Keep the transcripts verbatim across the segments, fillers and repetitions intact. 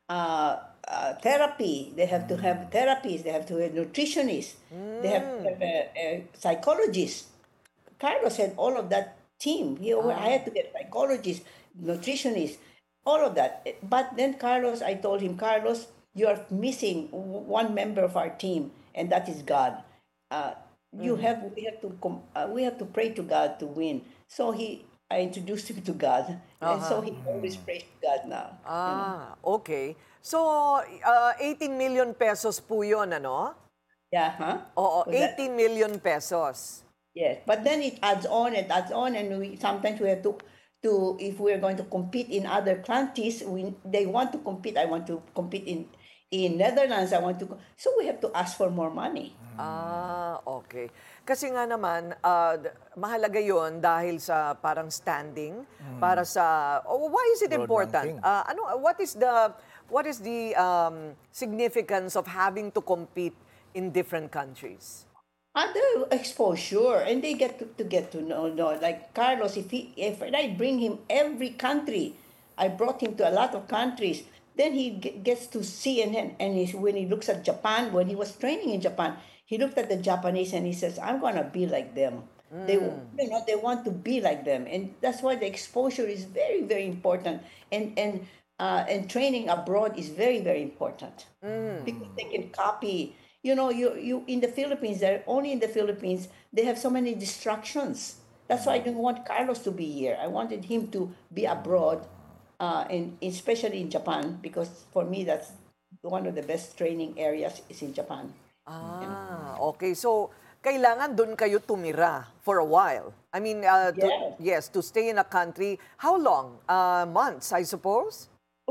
uh, uh, therapy. They have to have therapists. They have to have nutritionists. They have to Mm. have a, a psychologist. Carlos had all of that team. He, I Ah. had to get psychologists, nutritionists, all of that. But then Carlos, I told him, Carlos, you are missing one member of our team, and that is God. Uh, you Mhm. have we have to com- uh, we have to pray to God to win. So he, I introduced him to God, and so Uh-huh. he always prays to God now. You know. Ah, okay. So, uh, eighteen million pesos po yun, ano? Yeah, huh? Oo, Was that? eighteen million pesos. Yes, but then it adds on, it adds on, and we sometimes we have to to if we're going to compete in other countries, we they want to compete. I want to compete in in Netherlands. I want to, co- so we have to ask for more money. Ah, okay. Kasi nga naman, ah, d- mahalaga yon dahil sa parang standing para sa oh, why is it Road important? ranking. Ah, ano what is the what is the um, significance of having to compete in different countries? Other exposure, and they get to, to get to know, know like Carlos. If he if I bring him every country, I brought him to a lot of countries. Then he ge- gets to see, and then and he's, when he looks at Japan, when he was training in Japan, he looked at the Japanese and he says, "I'm gonna be like them." They, you know, they want to be like them, and that's why the exposure is very very important, and and uh, and training abroad is very very important because they can copy. You know, you you in the Philippines, they're only in the Philippines, they have so many distractions. That's why I didn't want Carlos to be here. I wanted him to be abroad, uh, and especially in Japan, because for me that's one of the best training areas is in Japan. You know. Ah, okay. So, kailangan doon kayo tumira for a while. I mean, uh, to, Yeah. yes, to stay in a country. How long? Uh, months, I suppose?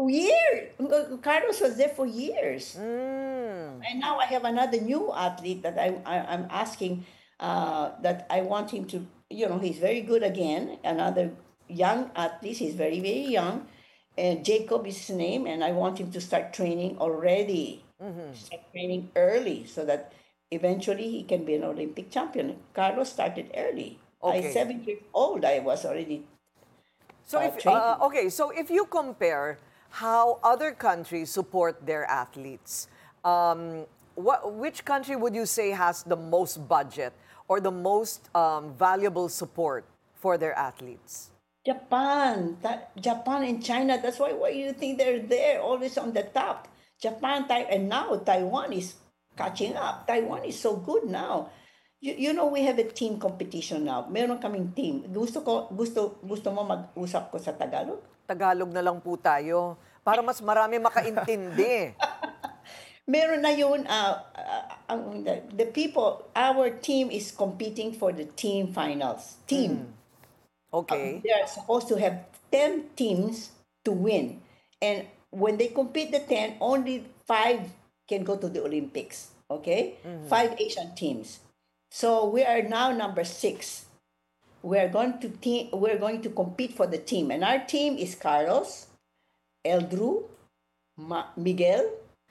Year. Carlos was there for years. Mm. And now I have another new athlete that I, I I'm asking, uh, that I want him to, you know, he's very good again. Another young athlete, he's very very young, and Jacob is his name, and I want him to start training already, start training early, so that eventually he can be an Olympic champion. Carlos started early. I Okay. seven years old. I was already So uh, if uh, training. okay, so if you compare how other countries support their athletes, um, what which country would you say has the most budget or the most um, valuable support for their athletes? Japan, that Japan and China. That's why why you think they're there, always on the top. Japan, Tai, and now Taiwan is catching up. Taiwan is so good now. You, you know, we have a team competition now. Meron kaming team. Gusto ko gusto gusto mo mag-usap ko sa Tagalog? Tagalog na lang po tayo para mas marami makaintindi. Meron na yun, uh, uh, ang- the, the people, our team is competing for the team finals. Team. uh, Okay. they are supposed to have ten teams to win. And when they compete the ten, only five can go to the Olympics. Okay? Five Asian teams. So we are now number six. We are going to team we're going to compete for the team. And our team is Carlos, Eldrew, Ma- Miguel,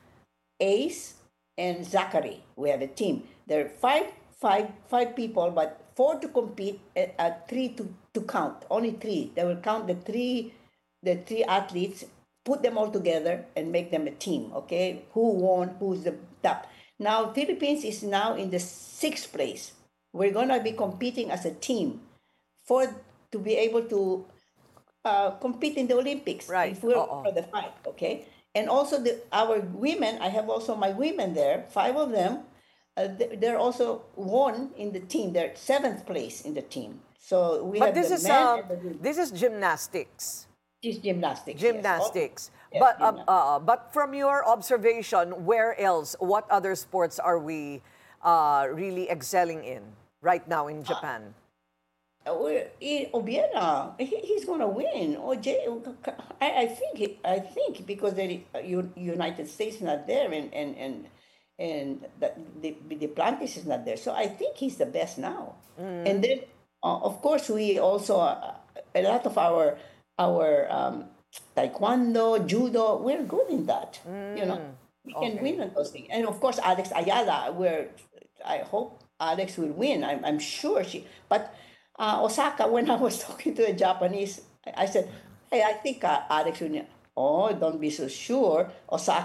Ace, and Zachary. We have a team. There are five, five, five people, but four to compete, uh, uh, three to, to count. Only three. They will count the three, the three athletes, put them all together, and make them a team. Okay, who won? Who's the top? Now Philippines is now in the sixth place. We're gonna be competing as a team for to be able to uh, compete in the Olympics Right. if we're Oo. for the fight, okay? And also the our women, I have also my women there, five of them. Uh, they- they're also won in the team. They're seventh place in the team. So we But have this the is men um and the women. this is gymnastics. Just gymnastics, yes. All, Gymnastics. yes, But um, gymnastics. uh, but from your observation, where else? What other sports are we uh, really excelling in right now in Japan? Uh, we're in Obiena. He, he's gonna win. Or J, I, I think he, I think because the uh, U- United States not there, and and and and the the, the Plantis is not there. So I think he's the best now. And then uh, of course we also, uh, a lot of our our um, taekwondo, judo. We're good in that. You know, Mm, we can okay. win on those things. And of course Alex Ayala. Where I hope Alex will win. I'm I'm sure she. But uh, Osaka, when I was talking to a Japanese, I I said, "Hey, I think uh, Alex will win." Oh, don't be so sure. Osaka